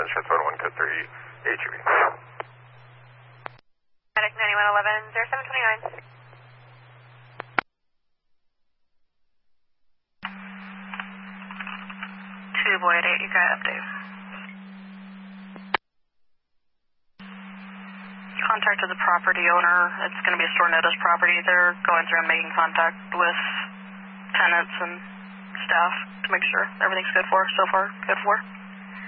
Transfer 1 Code 3, HUV. Attic 9111, 0729. Void 8, you got update. Contacted the property owner. It's going to be a store notice property. They're going through and making contact with tenants and staff to make sure everything's good for so far. Good for.